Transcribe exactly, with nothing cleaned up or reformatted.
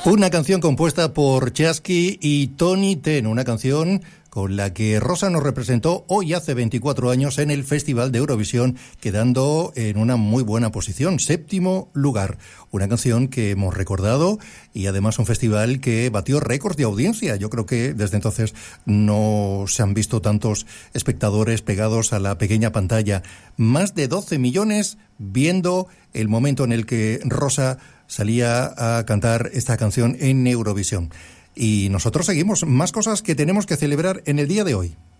Una canción compuesta por Chasqui y Tony Ten, una canción con la que Rosa nos representó hoy hace veinticuatro años en el Festival de Eurovisión, quedando en una muy buena posición, séptimo lugar. Una canción que hemos recordado y además un festival que batió récords de audiencia. Yo creo que desde entonces no se han visto tantos espectadores pegados a la pequeña pantalla. Más de doce millones viendo el momento en el que Rosa salía a cantar esta canción en Eurovisión. Y nosotros seguimos más cosas que tenemos que celebrar en el día de hoy.